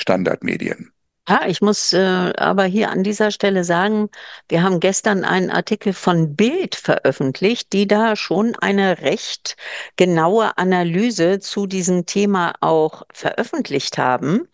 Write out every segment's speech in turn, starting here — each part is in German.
Standardmedien. Ja, ich muss aber hier an dieser Stelle sagen, wir haben gestern einen Artikel von Bild veröffentlicht, die da schon eine recht genaue Analyse zu diesem Thema auch veröffentlicht haben.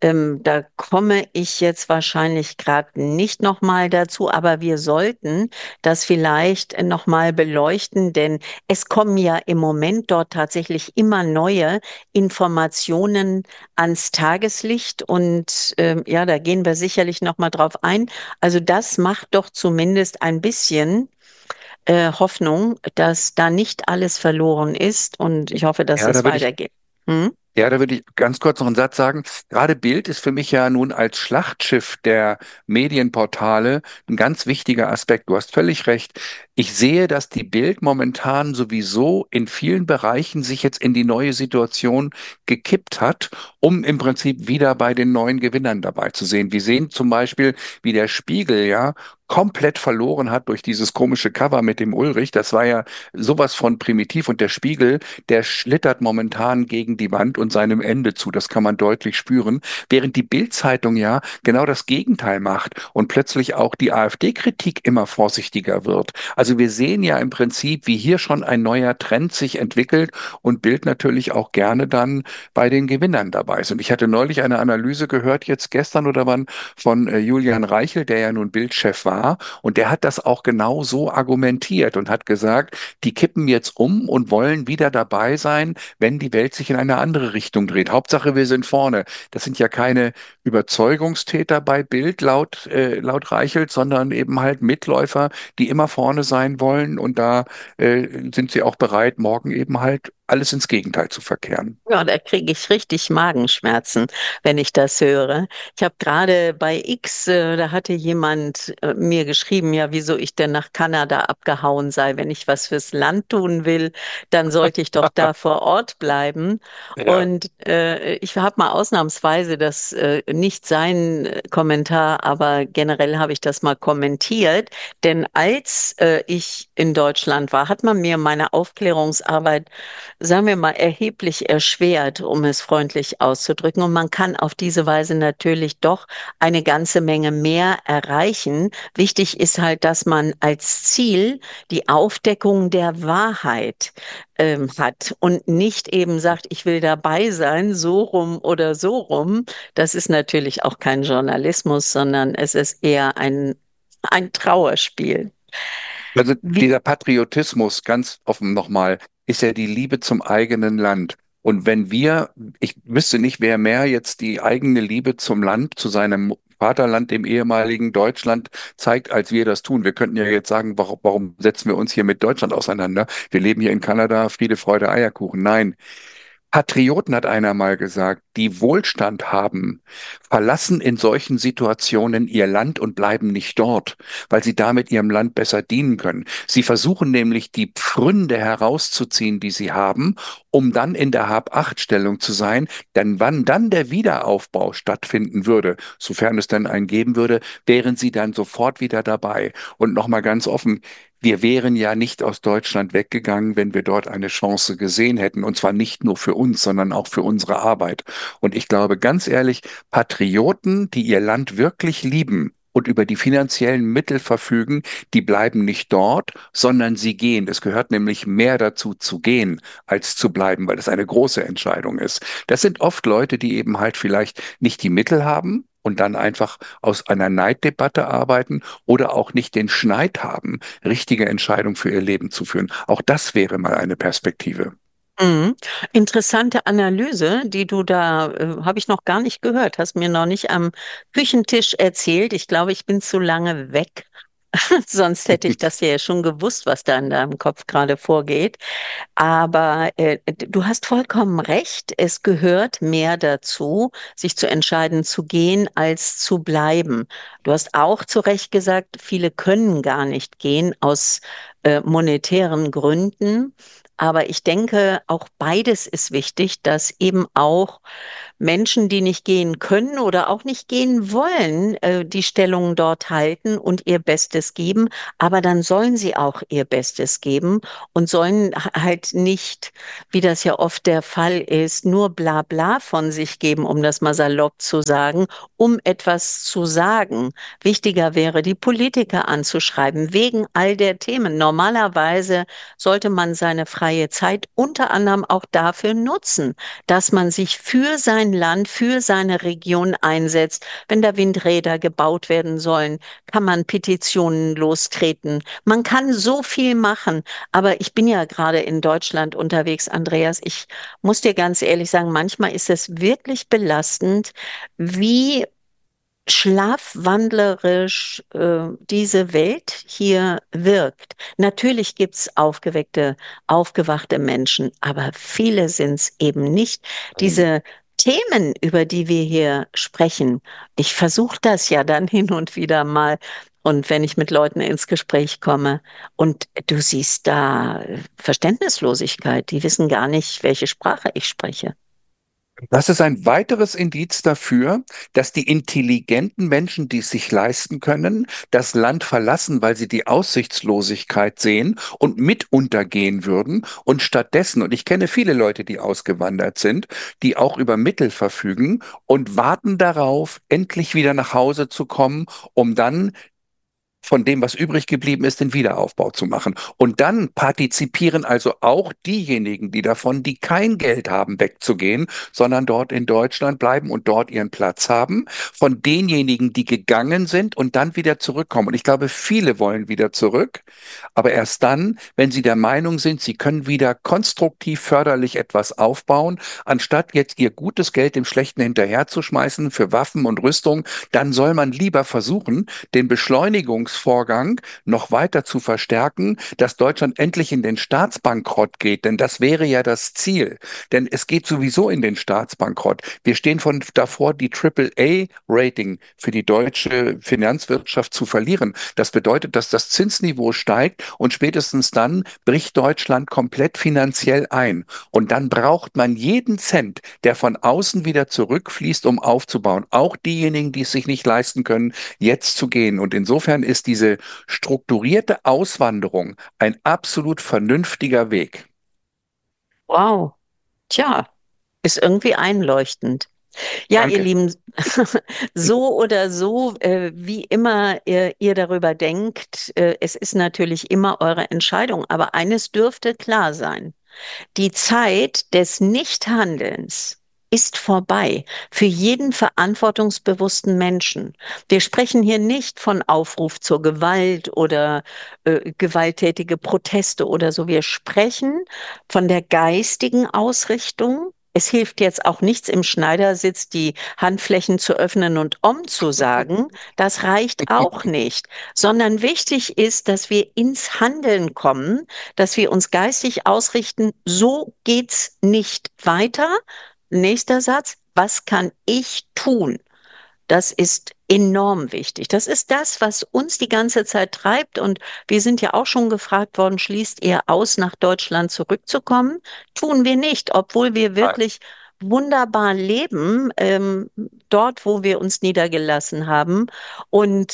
Da komme ich jetzt wahrscheinlich gerade nicht nochmal dazu, aber wir sollten das vielleicht nochmal beleuchten, denn es kommen ja im Moment dort tatsächlich immer neue Informationen ans Tageslicht und ja, da gehen wir sicherlich noch mal drauf ein. Also das macht doch zumindest ein bisschen Hoffnung, dass da nicht alles verloren ist und ich hoffe, dass Ja, es da würde ich weitergeht. Hm? Ja, da würde ich ganz kurz noch einen Satz sagen. Gerade Bild ist für mich ja nun als Schlachtschiff der Medienportale ein ganz wichtiger Aspekt. Du hast völlig recht. Ich sehe, dass die Bild momentan sowieso in vielen Bereichen sich jetzt in die neue Situation gekippt hat, um im Prinzip wieder bei den neuen Gewinnern dabei zu sehen. Wir sehen zum Beispiel, wie der Spiegel ja komplett verloren hat durch dieses komische Cover mit dem Ulrich. Das war ja sowas von primitiv und der Spiegel, der schlittert momentan gegen die Wand und seinem Ende zu. Das kann man deutlich spüren. Während die Bild-Zeitung ja genau das Gegenteil macht und plötzlich auch die AfD-Kritik immer vorsichtiger wird. Also wir sehen ja im Prinzip, wie hier schon ein neuer Trend sich entwickelt und Bild natürlich auch gerne dann bei den Gewinnern dabei ist. Und ich hatte neulich eine Analyse gehört, jetzt gestern oder wann, von Julian Reichel, der ja nun Bildchef war. Und der hat das auch genau so argumentiert und hat gesagt, die kippen jetzt um und wollen wieder dabei sein, wenn die Welt sich in eine andere Richtung dreht. Hauptsache, wir sind vorne. Das sind ja keine Überzeugungstäter bei Bild laut Reichelt, sondern eben halt Mitläufer, die immer vorne sein wollen. Und da sind sie auch bereit, morgen eben halt alles ins Gegenteil zu verkehren. Ja, da kriege ich richtig Magenschmerzen, wenn ich das höre. Ich habe gerade bei X, da hatte jemand mir geschrieben, ja, wieso ich denn nach Kanada abgehauen sei. Wenn ich was fürs Land tun will, dann sollte ich doch da vor Ort bleiben. Ja. Und ich habe mal ausnahmsweise das nicht sein Kommentar, aber generell habe ich das mal kommentiert. Denn als ich in Deutschland war, hat man mir meine Aufklärungsarbeit, sagen wir mal, erheblich erschwert, um es freundlich auszudrücken. Und man kann auf diese Weise natürlich doch eine ganze Menge mehr erreichen. Wichtig ist halt, dass man als Ziel die Aufdeckung der Wahrheit hat und nicht eben sagt, ich will dabei sein, so rum oder so rum. Das ist natürlich auch kein Journalismus, sondern es ist eher ein Trauerspiel. Also Wie, dieser Patriotismus, ganz offen nochmal, ist ja die Liebe zum eigenen Land. Und wenn wir, ich wüsste nicht, wer mehr jetzt die eigene Liebe zum Land, zu seinem Vaterland, dem ehemaligen Deutschland, zeigt, als wir das tun. Wir könnten ja jetzt sagen, warum setzen wir uns hier mit Deutschland auseinander? Wir leben hier in Kanada, Friede, Freude, Eierkuchen. Nein. Patrioten, hat einer mal gesagt, die Wohlstand haben, verlassen in solchen Situationen ihr Land und bleiben nicht dort, weil sie damit ihrem Land besser dienen können. Sie versuchen nämlich die Pfründe herauszuziehen, die sie haben, um dann in der Hab-Acht-Stellung zu sein. Denn wann dann der Wiederaufbau stattfinden würde, sofern es denn einen geben würde, wären sie dann sofort wieder dabei. Und nochmal ganz offen, wir wären ja nicht aus Deutschland weggegangen, wenn wir dort eine Chance gesehen hätten. Und zwar nicht nur für uns, sondern auch für unsere Arbeit. Und ich glaube ganz ehrlich, Patrioten, die ihr Land wirklich lieben und über die finanziellen Mittel verfügen, die bleiben nicht dort, sondern sie gehen. Es gehört nämlich mehr dazu zu gehen, als zu bleiben, weil das eine große Entscheidung ist. Das sind oft Leute, die eben halt vielleicht nicht die Mittel haben und dann einfach aus einer Neiddebatte arbeiten oder auch nicht den Schneid haben, richtige Entscheidungen für ihr Leben zu führen. Auch das wäre mal eine Perspektive. Mhm. Interessante Analyse, die du da, habe ich noch gar nicht gehört, hast mir noch nicht am Küchentisch erzählt. Ich glaube, ich bin zu lange weg. Sonst hätte ich das ja schon gewusst, was da in deinem Kopf gerade vorgeht. Aber du hast vollkommen recht. Es gehört mehr dazu, sich zu entscheiden, zu gehen, als zu bleiben. Du hast auch zu Recht gesagt, viele können gar nicht gehen aus monetären Gründen. Aber ich denke, auch beides ist wichtig, dass eben auch Menschen, die nicht gehen können oder auch nicht gehen wollen, die Stellung dort halten und ihr Bestes geben. Aber dann sollen sie auch ihr Bestes geben und sollen halt nicht, wie das ja oft der Fall ist, nur Blabla von sich geben, um das mal salopp zu sagen, um etwas zu sagen. Wichtiger wäre, die Politiker anzuschreiben, wegen all der Themen. Normalerweise sollte man seine freie Zeit unter anderem auch dafür nutzen, dass man sich für sein Land, für seine Region einsetzt. Wenn da Windräder gebaut werden sollen, kann man Petitionen lostreten. Man kann so viel machen, aber ich bin ja gerade in Deutschland unterwegs, Andreas. Ich muss dir ganz ehrlich sagen, manchmal ist es wirklich belastend, wie schlafwandlerisch diese Welt hier wirkt. Natürlich gibt's aufgewachte Menschen, aber viele sind's eben nicht. Diese Themen, über die wir hier sprechen, ich versuche das ja dann hin und wieder mal. Und wenn ich mit Leuten ins Gespräch komme und du siehst da Verständnislosigkeit, die wissen gar nicht, welche Sprache ich spreche. Das ist ein weiteres Indiz dafür, dass die intelligenten Menschen, die es sich leisten können, das Land verlassen, weil sie die Aussichtslosigkeit sehen und mit untergehen würden und stattdessen, und ich kenne viele Leute, die ausgewandert sind, die auch über Mittel verfügen und warten darauf, endlich wieder nach Hause zu kommen, um dann von dem, was übrig geblieben ist, den Wiederaufbau zu machen. Und dann partizipieren also auch diejenigen, die davon, die kein Geld haben, wegzugehen, sondern dort in Deutschland bleiben und dort ihren Platz haben, von denjenigen, die gegangen sind und dann wieder zurückkommen. Und ich glaube, viele wollen wieder zurück, aber erst dann, wenn sie der Meinung sind, sie können wieder konstruktiv förderlich etwas aufbauen, anstatt jetzt ihr gutes Geld dem Schlechten hinterherzuschmeißen für Waffen und Rüstung, dann soll man lieber versuchen, den Beschleunigungsvorgang noch weiter zu verstärken, dass Deutschland endlich in den Staatsbankrott geht, denn das wäre ja das Ziel. Denn es geht sowieso in den Staatsbankrott. Wir stehen von davor, die AAA-Rating für die deutsche Finanzwirtschaft zu verlieren. Das bedeutet, dass das Zinsniveau steigt und spätestens dann bricht Deutschland komplett finanziell ein. Und dann braucht man jeden Cent, der von außen wieder zurückfließt, um aufzubauen. Auch diejenigen, die es sich nicht leisten können, jetzt zu gehen. Und insofern ist diese strukturierte Auswanderung ein absolut vernünftiger Weg. Wow, tja, ist irgendwie einleuchtend. Ja, ihr Danke. Lieben, so oder so, wie immer ihr darüber denkt, es ist natürlich immer eure Entscheidung, aber eines dürfte klar sein. Die Zeit des Nichthandelns ist vorbei für jeden verantwortungsbewussten Menschen. Wir sprechen hier nicht von Aufruf zur Gewalt oder gewalttätige Proteste oder so. Wir sprechen von der geistigen Ausrichtung. Es hilft jetzt auch nichts im Schneidersitz, die Handflächen zu öffnen und Om zu sagen. Das reicht auch nicht, sondern wichtig ist, dass wir ins Handeln kommen, dass wir uns geistig ausrichten, so geht's nicht weiter. Nächster Satz, was kann ich tun? Das ist enorm wichtig. Das ist das, was uns die ganze Zeit treibt. Und wir sind ja auch schon gefragt worden, schließt ihr aus, nach Deutschland zurückzukommen? Tun wir nicht, obwohl wir wirklich wunderbar leben, dort, wo wir uns niedergelassen haben und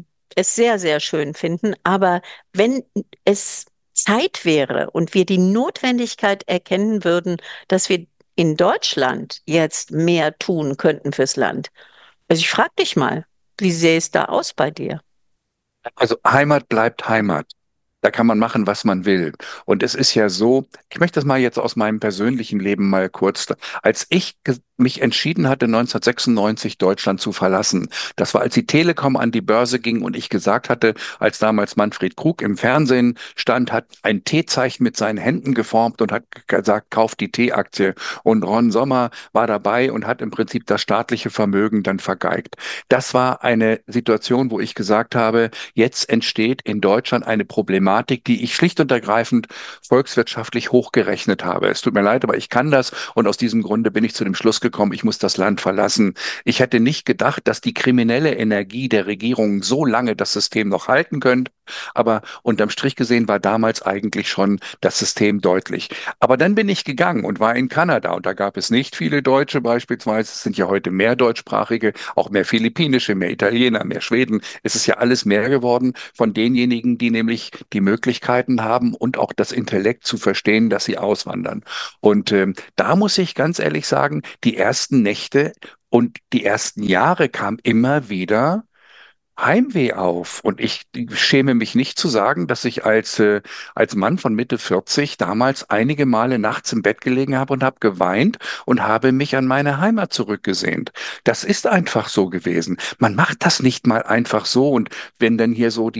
es sehr, sehr schön finden. Aber wenn es Zeit wäre und wir die Notwendigkeit erkennen würden, dass wir in Deutschland jetzt mehr tun könnten fürs Land, also ich frage dich mal, wie sähe es da aus bei dir? Also Heimat bleibt Heimat. Da kann man machen, was man will. Und es ist ja so, ich möchte das mal jetzt aus meinem persönlichen Leben mal kurz, als ich mich entschieden hatte, 1996 Deutschland zu verlassen, das war, als die Telekom an die Börse ging und ich gesagt hatte, als damals Manfred Krug im Fernsehen stand, hat ein T-Zeichen mit seinen Händen geformt und hat gesagt, kauft die T-Aktie. Und Ron Sommer war dabei und hat im Prinzip das staatliche Vermögen dann vergeigt. Das war eine Situation, wo ich gesagt habe, jetzt entsteht in Deutschland eine Problematik, die ich schlicht und ergreifend volkswirtschaftlich hochgerechnet habe. Es tut mir leid, aber ich kann das und aus diesem Grunde bin ich zu dem Schluss gekommen, ich muss das Land verlassen. Ich hätte nicht gedacht, dass die kriminelle Energie der Regierung so lange das System noch halten könnte. Aber unterm Strich gesehen war damals eigentlich schon das System deutlich. Aber dann bin ich gegangen und war in Kanada und da gab es nicht viele Deutsche beispielsweise. Es sind ja heute mehr Deutschsprachige, auch mehr Philippinische, mehr Italiener, mehr Schweden. Es ist ja alles mehr geworden von denjenigen, die nämlich die Möglichkeiten haben und auch das Intellekt zu verstehen, dass sie auswandern. Und da muss ich ganz ehrlich sagen, die ersten Nächte und die ersten Jahre kam immer wieder Heimweh auf. Und ich schäme mich nicht zu sagen, dass ich als Mann von Mitte 40 damals einige Male nachts im Bett gelegen habe und habe geweint und habe mich an meine Heimat zurückgesehnt. Das ist einfach so gewesen. Man macht das nicht mal einfach so. Und wenn dann hier so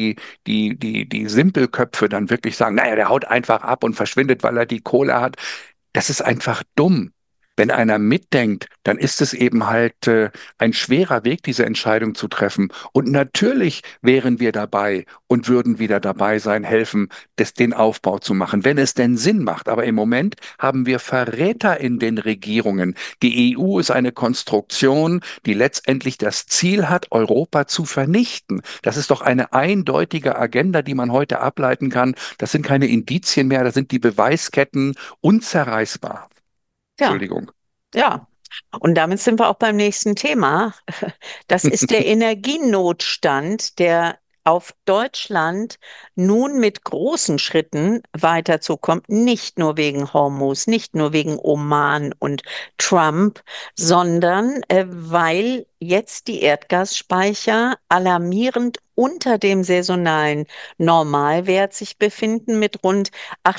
die Simpelköpfe dann wirklich sagen, naja, der haut einfach ab und verschwindet, weil er die Kohle hat, das ist einfach dumm. Wenn einer mitdenkt, dann ist es eben halt ein schwerer Weg, diese Entscheidung zu treffen. Und natürlich wären wir dabei und würden wieder dabei sein, helfen, den Aufbau zu machen, wenn es denn Sinn macht. Aber im Moment haben wir Verräter in den Regierungen. Die EU ist eine Konstruktion, die letztendlich das Ziel hat, Europa zu vernichten. Das ist doch eine eindeutige Agenda, die man heute ableiten kann. Das sind keine Indizien mehr, das sind die Beweisketten unzerreißbar. Ja, Entschuldigung. ja. Und damit sind wir auch beim nächsten Thema. Das ist der Energienotstand, der auf Deutschland nun mit großen Schritten weiterzukommt, nicht nur wegen Hormuz, nicht nur wegen Oman und Trump, sondern weil jetzt die Erdgasspeicher alarmierend unter dem saisonalen Normalwert sich befinden mit rund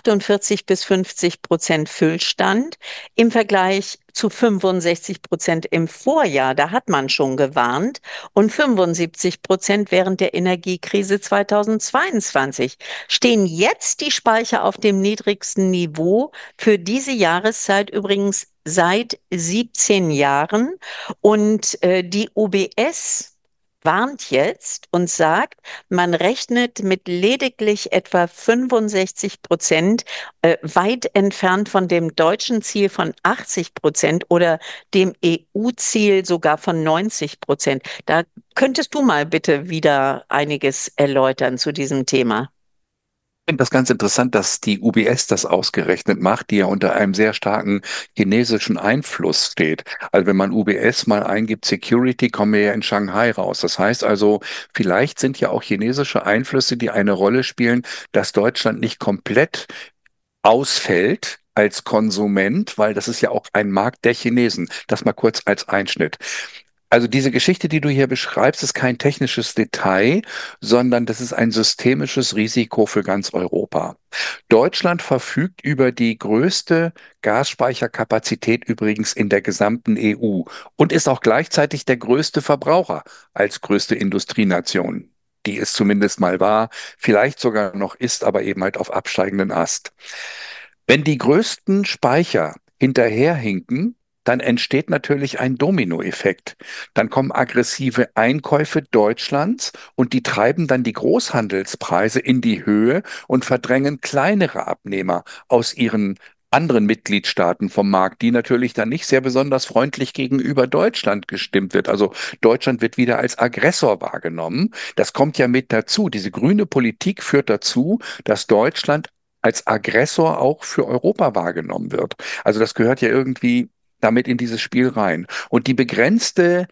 48 bis 50% Füllstand im Vergleich zu 65% im Vorjahr. Da hat man schon gewarnt und 75% während der Energiekrise 2022. Stehen jetzt die Speicher auf dem niedrigsten Niveau für diese Jahreszeit übrigens seit 17 Jahren. Und die UBS warnt jetzt und sagt, man rechnet mit lediglich etwa 65%, weit entfernt von dem deutschen Ziel von 80% oder dem EU-Ziel sogar von 90%. Da könntest du mal bitte wieder einiges erläutern zu diesem Thema. Ich finde das ganz interessant, dass die UBS das ausgerechnet macht, die ja unter einem sehr starken chinesischen Einfluss steht. Also wenn man UBS mal eingibt, Security, kommen wir ja in Shanghai raus. Das heißt also, vielleicht sind ja auch chinesische Einflüsse, die eine Rolle spielen, dass Deutschland nicht komplett ausfällt als Konsument, weil das ist ja auch ein Markt der Chinesen. Das mal kurz als Einschnitt. Also diese Geschichte, die du hier beschreibst, ist kein technisches Detail, sondern das ist ein systemisches Risiko für ganz Europa. Deutschland verfügt über die größte Gasspeicherkapazität übrigens in der gesamten EU und ist auch gleichzeitig der größte Verbraucher als größte Industrienation, die es zumindest mal war, vielleicht sogar noch ist, aber eben halt auf absteigenden Ast. Wenn die größten Speicher hinterherhinken, dann entsteht natürlich ein Dominoeffekt. Dann kommen aggressive Einkäufe Deutschlands und die treiben dann die Großhandelspreise in die Höhe und verdrängen kleinere Abnehmer aus ihren anderen Mitgliedstaaten vom Markt, die natürlich dann nicht sehr besonders freundlich gegenüber Deutschland gestimmt wird. Also Deutschland wird wieder als Aggressor wahrgenommen. Das kommt ja mit dazu. Diese grüne Politik führt dazu, dass Deutschland als Aggressor auch für Europa wahrgenommen wird. Also das gehört ja irgendwie damit in dieses Spiel rein. Und die begrenzte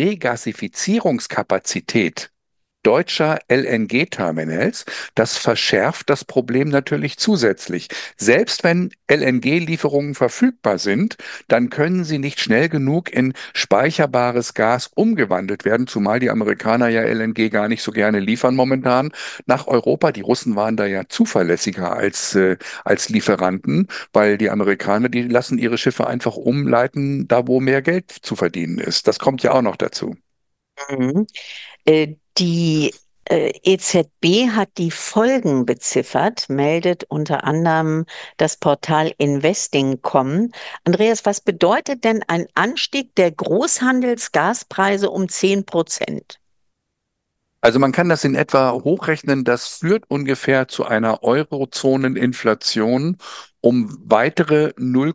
Regasifizierungskapazität deutscher LNG-Terminals, das verschärft das Problem natürlich zusätzlich. Selbst wenn LNG-Lieferungen verfügbar sind, dann können sie nicht schnell genug in speicherbares Gas umgewandelt werden, zumal die Amerikaner ja LNG gar nicht so gerne liefern momentan nach Europa. Die Russen waren da ja zuverlässiger als Lieferanten, weil die Amerikaner, die lassen ihre Schiffe einfach umleiten, da wo mehr Geld zu verdienen ist. Das kommt ja auch noch dazu. Mhm. Die EZB hat die Folgen beziffert, meldet unter anderem das Portal Investing.com. Andreas, was bedeutet denn ein Anstieg der Großhandelsgaspreise um 10%? Also man kann das in etwa hochrechnen, das führt ungefähr zu einer Eurozoneninflation um weitere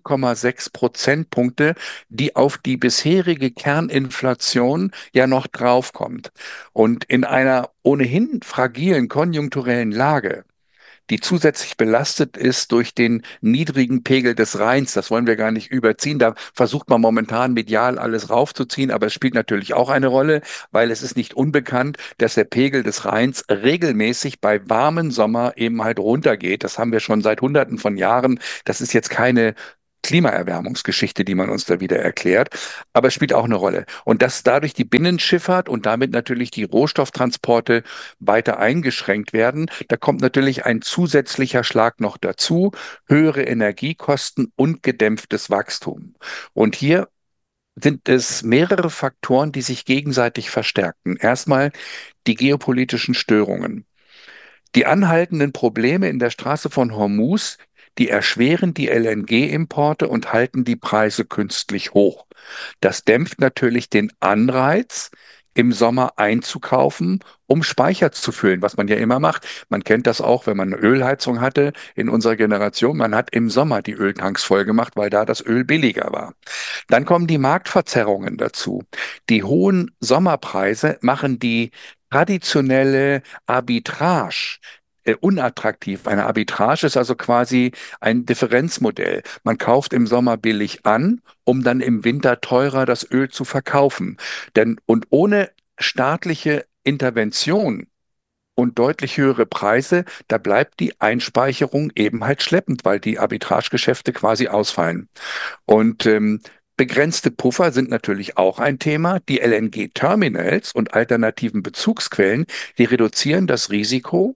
0,6 Prozentpunkte, die auf die bisherige Kerninflation ja noch draufkommt. Und in einer ohnehin fragilen konjunkturellen Lage, die zusätzlich belastet ist durch den niedrigen Pegel des Rheins. Das wollen wir gar nicht überziehen. Da versucht man momentan medial alles raufzuziehen, aber es spielt natürlich auch eine Rolle, weil es ist nicht unbekannt, dass der Pegel des Rheins regelmäßig bei warmen Sommer eben halt runtergeht. Das haben wir schon seit Hunderten von Jahren. Das ist jetzt keine Klimaerwärmungsgeschichte, die man uns da wieder erklärt, aber es spielt auch eine Rolle. Und dass dadurch die Binnenschifffahrt und damit natürlich die Rohstofftransporte weiter eingeschränkt werden. Da kommt natürlich ein zusätzlicher Schlag noch dazu, höhere Energiekosten und gedämpftes Wachstum. Und hier sind es mehrere Faktoren, die sich gegenseitig verstärken. Erstmal die geopolitischen Störungen. Die anhaltenden Probleme in der Straße von Hormuz, die erschweren die LNG-Importe und halten die Preise künstlich hoch. Das dämpft natürlich den Anreiz, im Sommer einzukaufen, um Speicher zu füllen, was man ja immer macht. Man kennt das auch, wenn man eine Ölheizung hatte in unserer Generation. Man hat im Sommer die Öltanks voll gemacht, weil da das Öl billiger war. Dann kommen die Marktverzerrungen dazu. Die hohen Sommerpreise machen die traditionelle Arbitrage unattraktiv. Eine Arbitrage ist also quasi ein Differenzmodell. Man kauft im Sommer billig an, um dann im Winter teurer das Öl zu verkaufen. Denn und ohne staatliche Intervention und deutlich höhere Preise, da bleibt die Einspeicherung eben halt schleppend, weil die Arbitragegeschäfte quasi ausfallen. Und begrenzte Puffer sind natürlich auch ein Thema. Die LNG-Terminals und alternativen Bezugsquellen, die reduzieren das Risiko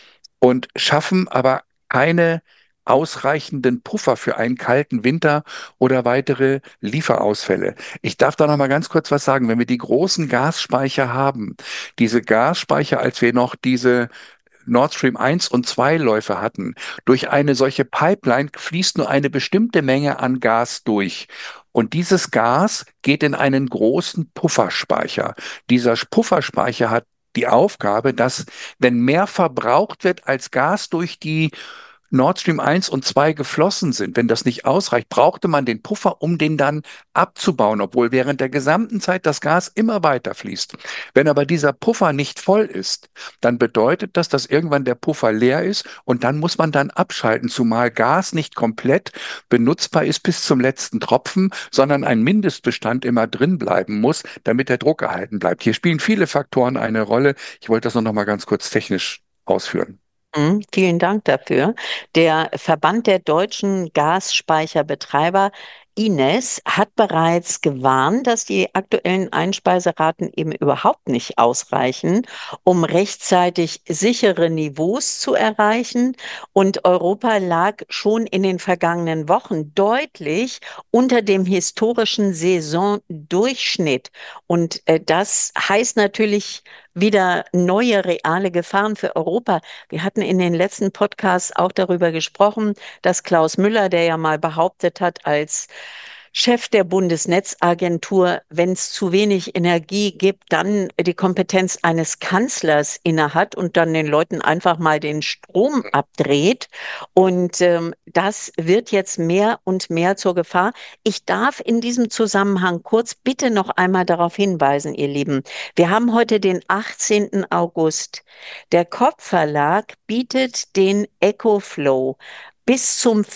und schaffen aber keine ausreichenden Puffer für einen kalten Winter oder weitere Lieferausfälle. Ich darf da noch mal ganz kurz was sagen. Wenn wir die großen Gasspeicher haben, diese Gasspeicher, als wir noch diese Nord Stream 1 und 2 Läufe hatten, durch eine solche Pipeline fließt nur eine bestimmte Menge an Gas durch. Und dieses Gas geht in einen großen Pufferspeicher. Dieser Pufferspeicher hat die Aufgabe, dass wenn mehr verbraucht wird als Gas durch die Nord Stream 1 und 2 geflossen sind, wenn das nicht ausreicht, brauchte man den Puffer, um den dann abzubauen, obwohl während der gesamten Zeit das Gas immer weiter fließt. Wenn aber dieser Puffer nicht voll ist, dann bedeutet das, dass irgendwann der Puffer leer ist und dann muss man dann abschalten, zumal Gas nicht komplett benutzbar ist bis zum letzten Tropfen, sondern ein Mindestbestand immer drin bleiben muss, damit der Druck erhalten bleibt. Hier spielen viele Faktoren eine Rolle. Ich wollte das nur noch mal ganz kurz technisch ausführen. Vielen Dank dafür. Der Verband der deutschen Gasspeicherbetreiber Ines hat bereits gewarnt, dass die aktuellen Einspeiserraten eben überhaupt nicht ausreichen, um rechtzeitig sichere Niveaus zu erreichen. Und Europa lag schon in den vergangenen Wochen deutlich unter dem historischen Saisondurchschnitt. Und das heißt natürlich wieder neue reale Gefahren für Europa. Wir hatten in den letzten Podcasts auch darüber gesprochen, dass Klaus Müller, der ja mal behauptet hat, als Chef der Bundesnetzagentur, wenn es zu wenig Energie gibt, dann die Kompetenz eines Kanzlers innehat und dann den Leuten einfach mal den Strom abdreht. Und das wird jetzt mehr und mehr zur Gefahr. Ich darf in diesem Zusammenhang kurz bitte noch einmal darauf hinweisen, ihr Lieben. Wir haben heute den 18. August. Der Kopp Verlag bietet den EcoFlow bis zum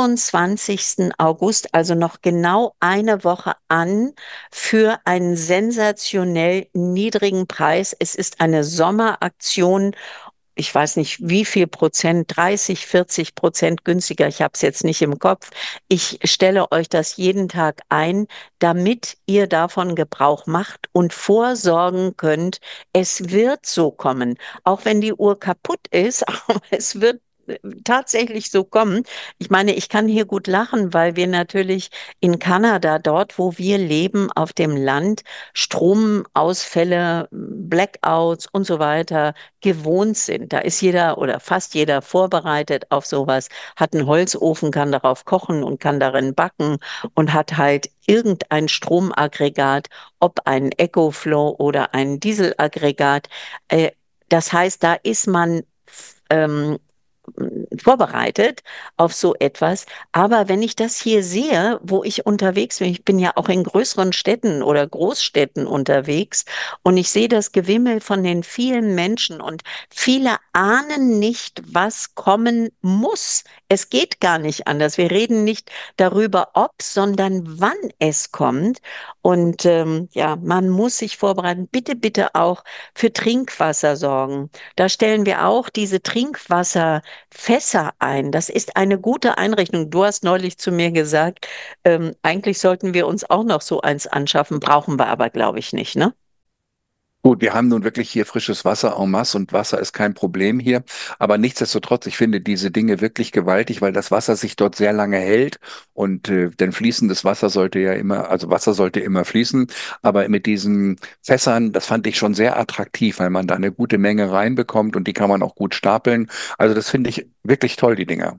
25. August, also noch genau eine Woche an, für einen sensationell niedrigen Preis. Es ist eine Sommeraktion. Ich weiß nicht, wie viel Prozent, 30, 40% günstiger. Ich habe es jetzt nicht im Kopf. Ich stelle euch das jeden Tag ein, damit ihr davon Gebrauch macht und vorsorgen könnt. Es wird so kommen, auch wenn die Uhr kaputt ist, aber es wird tatsächlich so kommen. Ich meine, ich kann hier gut lachen, weil wir natürlich in Kanada, dort, wo wir leben, auf dem Land, Stromausfälle, Blackouts und so weiter gewohnt sind. Da ist jeder oder fast jeder vorbereitet auf sowas, hat einen Holzofen, kann darauf kochen und kann darin backen und hat halt irgendein Stromaggregat, ob ein EcoFlow oder ein Dieselaggregat. Äh, Das heißt, da ist man ähm, vorbereitet auf so etwas. Aber wenn ich das hier sehe, wo ich unterwegs bin, ich bin ja auch in größeren Städten oder Großstädten unterwegs und ich sehe das Gewimmel von den vielen Menschen und viele ahnen nicht, was kommen muss. Es geht gar nicht anders. Wir reden nicht darüber, ob, sondern wann es kommt. Und ja, man muss sich vorbereiten. Bitte, bitte auch für Trinkwasser sorgen. Da stellen wir auch diese Trinkwasserfässer ein. Das ist eine gute Einrichtung. Du hast neulich zu mir gesagt, eigentlich sollten wir uns auch noch so eins anschaffen, brauchen wir aber, glaube ich, nicht, ne? Gut, wir haben nun wirklich hier frisches Wasser en masse und Wasser ist kein Problem hier. Aber nichtsdestotrotz, ich finde diese Dinge wirklich gewaltig, weil das Wasser sich dort sehr lange hält und denn fließendes Wasser sollte ja immer, also Wasser sollte immer fließen. Aber mit diesen Fässern, das fand ich schon sehr attraktiv, weil man da eine gute Menge reinbekommt und die kann man auch gut stapeln. Also das finde ich wirklich toll, die Dinger.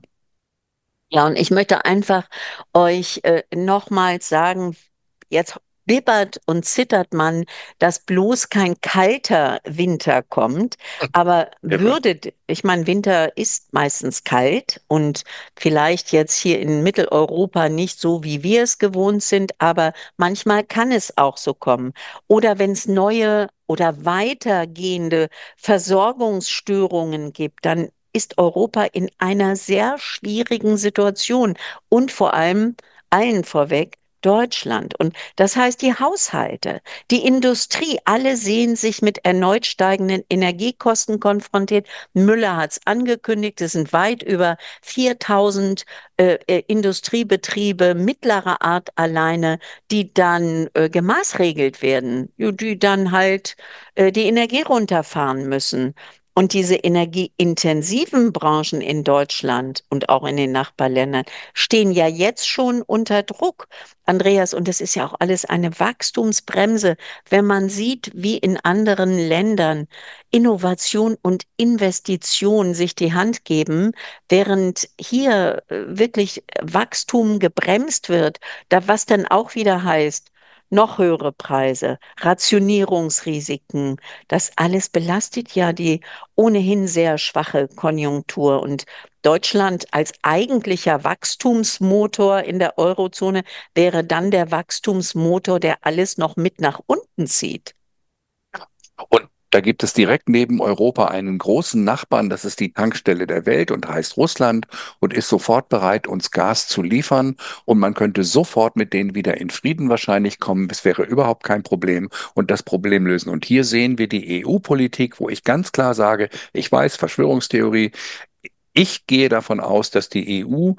Ja, und ich möchte einfach euch nochmals sagen, jetzt bibbert und zittert man, dass bloß kein kalter Winter kommt. Aber Irre. ich meine, Winter ist meistens kalt und vielleicht jetzt hier in Mitteleuropa nicht so, wie wir es gewohnt sind, aber manchmal kann es auch so kommen. Oder wenn es neue oder weitergehende Versorgungsstörungen gibt, dann ist Europa in einer sehr schwierigen Situation und vor allem allen vorweg Deutschland. Und das heißt, die Haushalte, die Industrie, alle sehen sich mit erneut steigenden Energiekosten konfrontiert. Müller hat es angekündigt, es sind weit über 4000 Industriebetriebe mittlerer Art alleine, die dann gemaßregelt werden, die dann halt die Energie runterfahren müssen. Und diese energieintensiven Branchen in Deutschland und auch in den Nachbarländern stehen ja jetzt schon unter Druck, Andreas. Und das ist ja auch alles eine Wachstumsbremse, wenn man sieht, wie in anderen Ländern Innovation und Investition sich die Hand geben, während hier wirklich Wachstum gebremst wird, da was dann auch wieder heißt, noch höhere Preise, Rationierungsrisiken, das alles belastet ja die ohnehin sehr schwache Konjunktur. Und Deutschland als eigentlicher Wachstumsmotor in der Eurozone wäre dann der Wachstumsmotor, der alles noch mit nach unten zieht. Und da gibt es direkt neben Europa einen großen Nachbarn, das ist die Tankstelle der Welt und heißt Russland und ist sofort bereit, uns Gas zu liefern. Und man könnte sofort mit denen wieder in Frieden wahrscheinlich kommen. Es wäre überhaupt kein Problem und das Problem lösen. Und hier sehen wir die EU-Politik, wo ich ganz klar sage, ich weiß, Verschwörungstheorie, ich gehe davon aus, dass die EU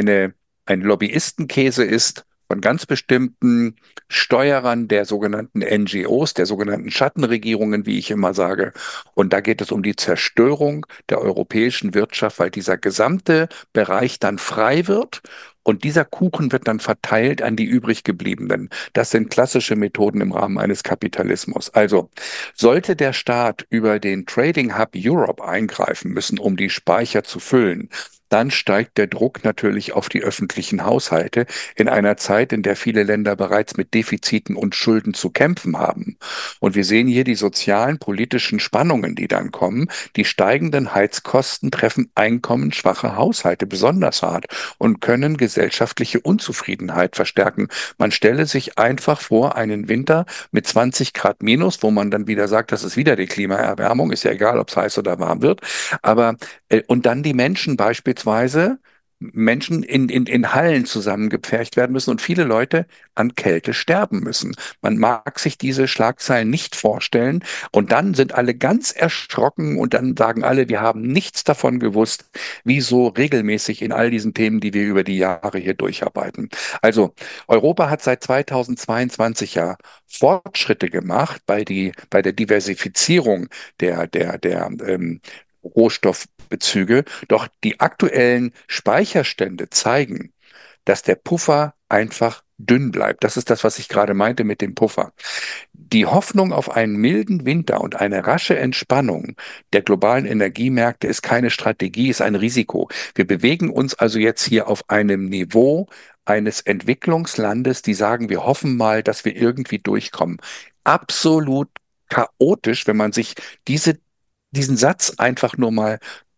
ein Lobbyistenkäse ist von ganz bestimmten Steuerern der sogenannten NGOs, der sogenannten Schattenregierungen, wie ich immer sage. Und da geht es um die Zerstörung der europäischen Wirtschaft, weil dieser gesamte Bereich dann frei wird. Und dieser Kuchen wird dann verteilt an die übrig gebliebenen. Das sind klassische Methoden im Rahmen eines Kapitalismus. Also sollte der Staat über den Trading Hub Europe eingreifen müssen, um die Speicher zu füllen, dann steigt der Druck natürlich auf die öffentlichen Haushalte in einer Zeit, in der viele Länder bereits mit Defiziten und Schulden zu kämpfen haben. Und wir sehen hier die sozialen, politischen Spannungen, die dann kommen. Die steigenden Heizkosten treffen einkommensschwache Haushalte besonders hart und können gesellschaftliche Unzufriedenheit verstärken. Man stelle sich einfach vor, einen Winter mit 20 Grad minus, wo man dann wieder sagt, das ist wieder die Klimaerwärmung, ist ja egal, ob es heiß oder warm wird. Aber und dann die Menschen beispielsweise, Menschen in Hallen zusammengepfercht werden müssen und viele Leute an Kälte sterben müssen. Man mag sich diese Schlagzeilen nicht vorstellen. Und dann sind alle ganz erschrocken und dann sagen alle, wir haben nichts davon gewusst, wie so regelmäßig in all diesen Themen, die wir über die Jahre hier durcharbeiten. Also Europa hat seit 2022 ja Fortschritte gemacht bei der Diversifizierung der Rohstoffbezüge. Doch die aktuellen Speicherstände zeigen, dass der Puffer einfach dünn bleibt. Das ist das, was ich gerade meinte mit dem Puffer. Die Hoffnung auf einen milden Winter und eine rasche Entspannung der globalen Energiemärkte ist keine Strategie, ist ein Risiko. Wir bewegen uns also jetzt hier auf einem Niveau eines Entwicklungslandes, die sagen, wir hoffen mal, dass wir irgendwie durchkommen. Absolut chaotisch, wenn man sich diesen Satz einfach nur mal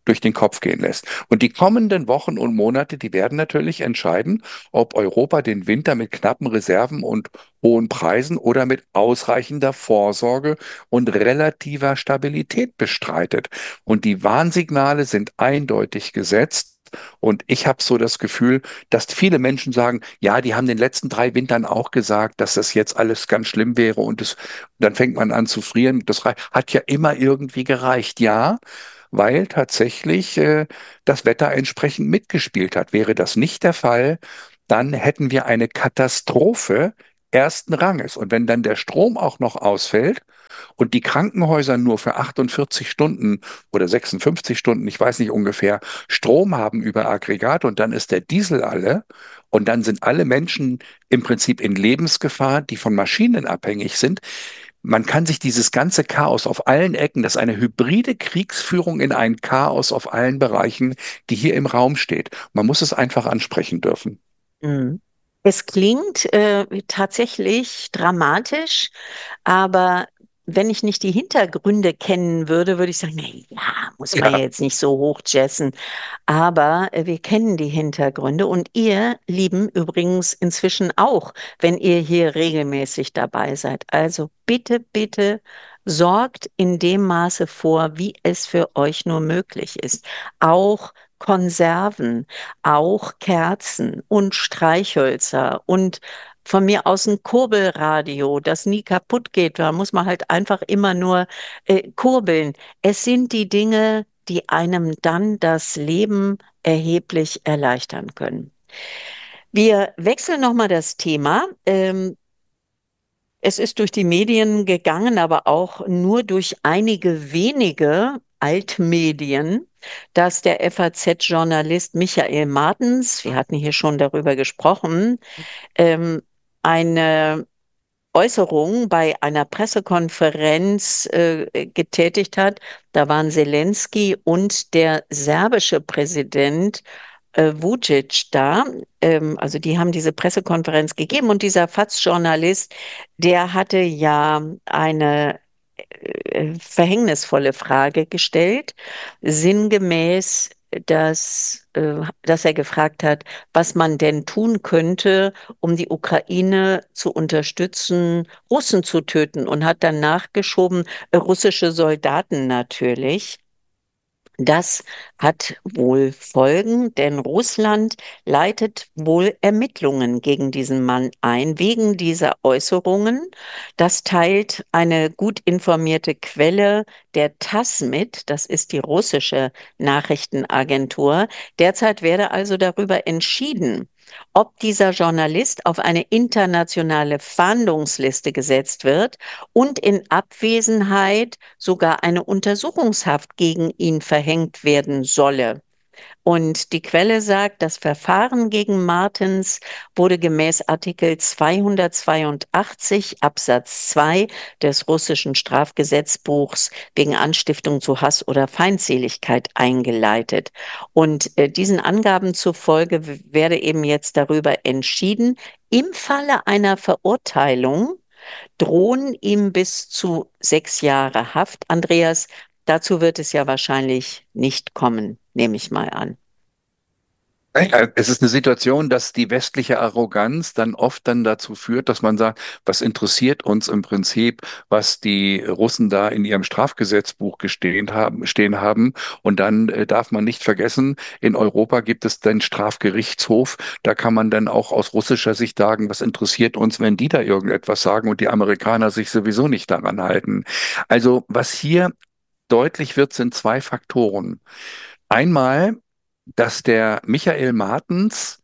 durch den Kopf gehen lässt. Und die kommenden Wochen und Monate, die werden natürlich entscheiden, ob Europa den Winter mit knappen Reserven und hohen Preisen oder mit ausreichender Vorsorge und relativer Stabilität bestreitet. Und die Warnsignale sind eindeutig gesetzt. Und ich habe so das Gefühl, dass viele Menschen sagen, ja, die haben den letzten 3 Wintern auch gesagt, dass das jetzt alles ganz schlimm wäre und dann fängt man an zu frieren. Hat ja immer irgendwie gereicht. Ja, weil tatsächlich das Wetter entsprechend mitgespielt hat. Wäre das nicht der Fall, dann hätten wir eine Katastrophe ersten Ranges. Und wenn dann der Strom auch noch ausfällt und die Krankenhäuser nur für 48 Stunden oder 56 Stunden, ich weiß nicht ungefähr, Strom haben über Aggregat und dann ist der Diesel alle und dann sind alle Menschen im Prinzip in Lebensgefahr, die von Maschinen abhängig sind, man kann sich dieses ganze Chaos auf allen Ecken, das ist eine hybride Kriegsführung in ein Chaos auf allen Bereichen, die hier im Raum steht. Man muss es einfach ansprechen dürfen. Mhm. Es klingt tatsächlich dramatisch, aber wenn ich nicht die Hintergründe kennen würde, würde ich sagen, na ja, muss man ja Ja, jetzt nicht so hochjazzen. Aber wir kennen die Hintergründe und ihr Lieben übrigens inzwischen auch, wenn ihr hier regelmäßig dabei seid. Also bitte, bitte sorgt in dem Maße vor, wie es für euch nur möglich ist. Auch Konserven, auch Kerzen und Streichhölzer und von mir aus ein Kurbelradio, das nie kaputt geht. Da muss man halt einfach immer nur kurbeln. Es sind die Dinge, die einem dann das Leben erheblich erleichtern können. Wir wechseln nochmal das Thema. Es ist durch die Medien gegangen, aber auch nur durch einige wenige Altmedien, dass der FAZ-Journalist Michael Martens, wir hatten hier schon darüber gesprochen, ähm, eine Äußerung bei einer Pressekonferenz getätigt hat. Da waren Zelensky und der serbische Präsident Vučić da. Also die haben diese Pressekonferenz gegeben und dieser FAZ-Journalist, der hatte ja eine verhängnisvolle Frage gestellt, sinngemäß, dass er gefragt hat, was man denn tun könnte, um die Ukraine zu unterstützen, Russen zu töten und hat dann nachgeschoben, russische Soldaten natürlich. Das hat wohl Folgen, denn Russland leitet wohl Ermittlungen gegen diesen Mann ein, wegen dieser Äußerungen. Das teilt eine gut informierte Quelle der TASS mit, das ist die russische Nachrichtenagentur. Derzeit werde also darüber entschieden, ob dieser Journalist auf eine internationale Fahndungsliste gesetzt wird und in Abwesenheit sogar eine Untersuchungshaft gegen ihn verhängt werden solle. Und die Quelle sagt, das Verfahren gegen Martens wurde gemäß Artikel 282 Absatz 2 des russischen Strafgesetzbuchs wegen Anstiftung zu Hass oder Feindseligkeit eingeleitet. Und diesen Angaben zufolge werde eben jetzt darüber entschieden, im Falle einer Verurteilung drohen ihm bis zu 6 Jahre Haft. Andreas, dazu wird es ja wahrscheinlich nicht kommen, nehme ich mal an. ja, es ist eine Situation, dass die westliche Arroganz dann oft dann dazu führt, dass man sagt, was interessiert uns im Prinzip, was die Russen da in ihrem Strafgesetzbuch stehen haben. Und dann darf man nicht vergessen, in Europa gibt es den Strafgerichtshof. Da kann man dann auch aus russischer Sicht sagen, was interessiert uns, wenn die da irgendetwas sagen und die Amerikaner sich sowieso nicht daran halten. Also was hier deutlich wird, sind zwei Faktoren. Einmal, dass der Michael Martens